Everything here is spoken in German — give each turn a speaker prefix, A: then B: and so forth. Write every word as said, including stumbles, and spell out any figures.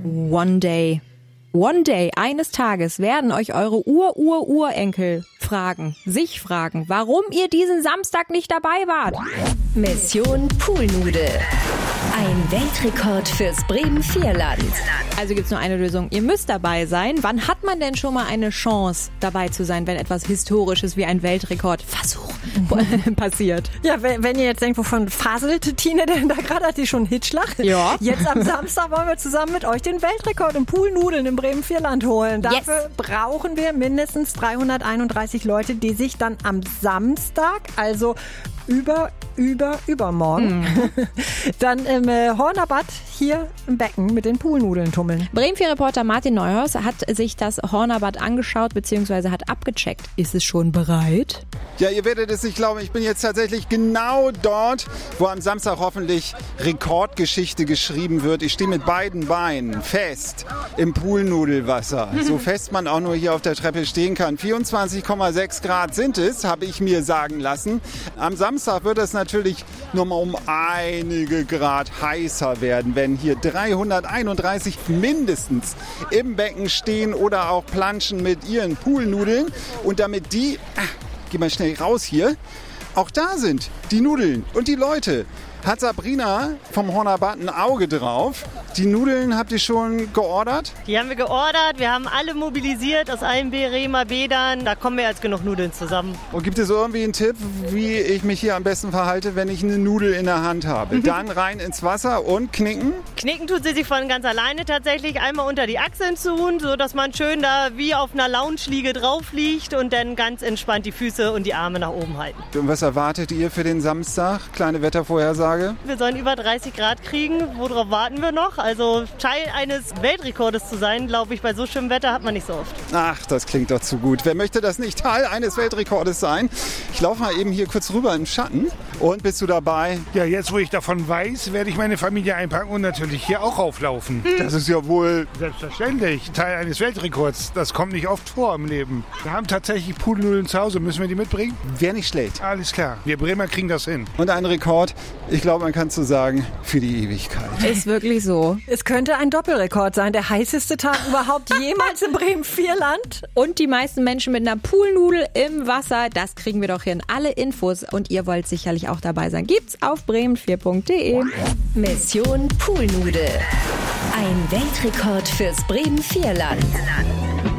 A: One day. One day, eines Tages, werden euch eure Ur-Ur-Urenkel fragen, sich fragen, warum ihr diesen Samstag nicht dabei wart.
B: Mission Poolnudel. Ein Weltrekord fürs Bremen-Vierland.
A: Also gibt's nur eine Lösung. Ihr müsst dabei sein. Wann hat man denn schon mal eine Chance, dabei zu sein, wenn etwas Historisches wie ein Weltrekordversuch passiert?
C: Ja, wenn, wenn ihr jetzt denkt, wovon faselt Tine denn da gerade, hat die schon einen Hitschlag?
A: Ja.
C: Jetzt am Samstag wollen wir zusammen mit euch den Weltrekord im Poolnudeln im Bremen-Vierland holen. Dafür
A: Yes.
C: brauchen wir mindestens dreihunderteinunddreißig Leute, die sich dann am Samstag, also über, über, übermorgen, mhm. dann im äh, Hornerbad hier im Becken mit den Poolnudeln tummeln.
A: Bremen vier Reporter Martin Neuhaus hat sich das Hornerbad angeschaut bzw. hat abgecheckt. Ist es schon bereit?
D: Ja, ihr werdet es nicht glauben, ich bin jetzt tatsächlich genau dort, wo am Samstag hoffentlich Rekordgeschichte geschrieben wird. Ich stehe mit beiden Beinen fest im Poolnudelwasser. So fest man auch nur hier auf der Treppe stehen kann. vierundzwanzig Komma sechs Grad sind es, habe ich mir sagen lassen. Am Samstag wird es natürlich noch mal um einige Grad heißer werden, wenn hier dreihunderteinunddreißig mindestens im Becken stehen oder auch planschen mit ihren Poolnudeln. Und damit die... Ah, geh mal schnell raus hier. Auch da sind die Nudeln und die Leute. Hat Sabrina vom Hornerbad ein Auge drauf? Die Nudeln habt ihr schon geordert?
E: Die haben wir geordert. Wir haben alle mobilisiert aus allen Bremer Bädern. Da kommen mehr als genug Nudeln zusammen.
D: Und gibt es irgendwie einen Tipp, wie ich mich hier am besten verhalte, wenn ich eine Nudel in der Hand habe? Dann rein ins Wasser und knicken?
E: Knicken tut sie sich von ganz alleine tatsächlich. Einmal unter die Achseln tun, sodass man schön da wie auf einer Lounge-Liege drauf liegt und dann ganz entspannt die Füße und die Arme nach oben halten.
D: Und was erwartet ihr für den Samstag? Kleine Wettervorhersage?
E: Wir sollen über dreißig Grad kriegen. Worauf warten wir noch? Also Teil eines Weltrekordes zu sein, glaube ich, bei so schönem Wetter hat man nicht so oft.
D: Ach, das klingt doch zu gut. Wer möchte das nicht Teil eines Weltrekordes sein? Ich laufe mal eben hier kurz rüber im Schatten. Und bist du dabei?
F: Ja, jetzt wo ich davon weiß, werde ich meine Familie einpacken und natürlich hier auch auflaufen.
D: Das ist ja wohl...
F: Selbstverständlich. Teil eines Weltrekords. Das kommt nicht oft vor im Leben. Wir haben tatsächlich Pudelnudeln zu Hause. Müssen wir die mitbringen?
D: Wer nicht schlägt.
F: Alles klar. Wir Bremer kriegen das hin.
D: Und ein Rekord, ich glaube, man kann so sagen, für die Ewigkeit.
A: Ist wirklich so.
C: Es könnte ein Doppelrekord sein, der heißeste Tag überhaupt jemals im Bremen-Vierland.
A: Und die meisten Menschen mit einer Poolnudel im Wasser, das kriegen wir doch hin. Alle Infos und ihr wollt sicherlich auch dabei sein. Gibt's auf bremen vier punkt de.
B: Mission Poolnudel. Ein Weltrekord fürs Bremen-Vierland.